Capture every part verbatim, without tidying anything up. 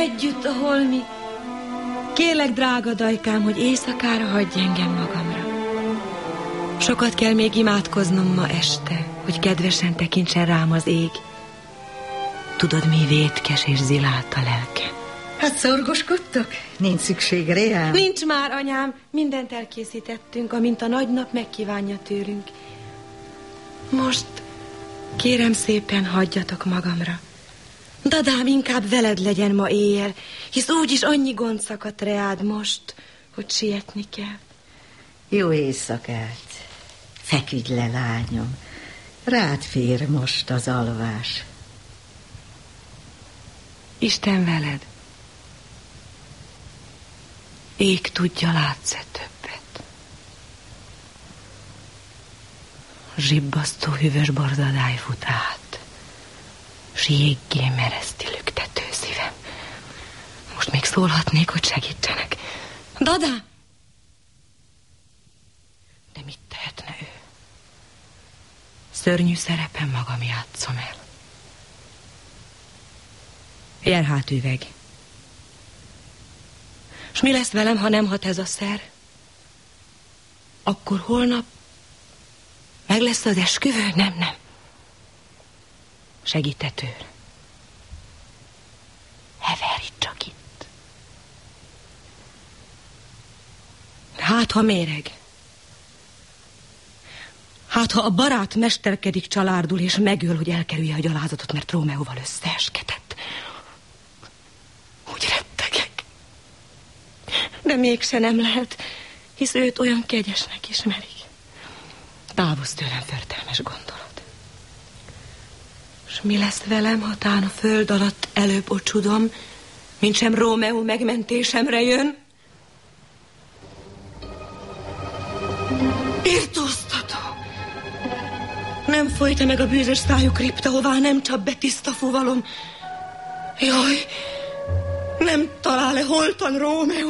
együtt a holmi. Kérlek, drága dajkám, hogy éjszakára hagyj engem magamra. Sokat kell még imádkoznom ma este, hogy kedvesen tekintsen rám az ég. Tudod, mi vétkes és zilált a lelkem. Hát szorgoskodtok? Nincs szükség reám? Nincs már, anyám. Mindent elkészítettünk, amint a nagy nap megkívánja tőlünk. Most kérem szépen, hagyjatok magamra. Dadám, inkább veled legyen ma éjjel, hisz úgyis annyi gond szakadt reád most, hogy sietni kell. Jó éjszakát. Feküdj le, lányom. Rád fér most az alvás. Isten veled. Ég tudja, látsz-e többet. Zsibbasztó hűvös borzadály fut át, s jéggé mereszti lüktető szívem. Most még szólhatnék, hogy segítsenek. Dada! De mit tehetne ő? Szörnyű szerepen magam játszom el. Jár hát üveg. S mi lesz velem, ha nem hat ez a szer? Akkor holnap meg lesz az esküvő? Nem, nem. Segítetőr. Heverj csak itt. Hát, ha méreg. Hát, ha a barát mesterkedik, csalárdul, és megöl, hogy elkerülje a gyalázatot, mert Rómeóval összeesketett. Úgy rettegek. De mégse nem lehet, hisz őt olyan kegyesnek ismerik. Távozz tőlem förtelmes gondolat. S mi lesz velem, ha tán a föld alatt előbb ocsudom, mint sem Rómeó megmentésemre jön? Irtóztató! Nem folyta meg a bűzös szájú kripta, hová nem csap be tiszta fuvalom. Jaj, nem talál-e holtan Rómeó?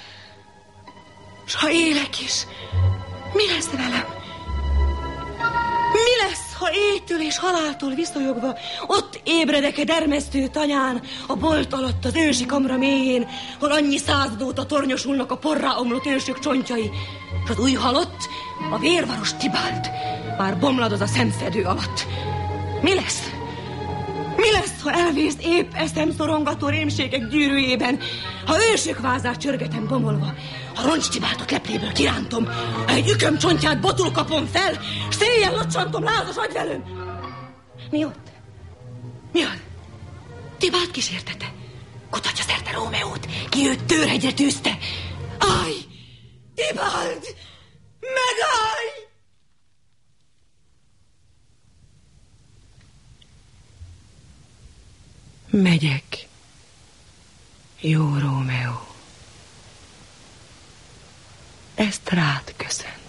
S ha élek is, mi lesz velem? Mi lesz, ha éjtől és haláltól viszonyogva ott ébredek-e dermesztő tanyán, a bolt alatt az ősi kamra mélyén, hol annyi századóta tornyosulnak a porrá omlott ősök csontjai, és az új halott, a vérvaros Tibált már bomladoz a szemfedő alatt. Mi lesz? Mi lesz, ha elvész épp eszem szorongató rémségek gyűrűjében, ha ősök vázát csörgetem bomolva, ha Roncs Tibáltot lepléből kirántom, ha egy üköm csontját botul kapom fel, s széjjel locsantom lázas agyvelőn? Mi ott? Mi az? Tibált kísértete? Kutatja szerte Rómeót, ki őt tőrhegyre tűzte. Állj! Tibált! Megállj! Megyek, jó Rómeó. Ezt rád köszön.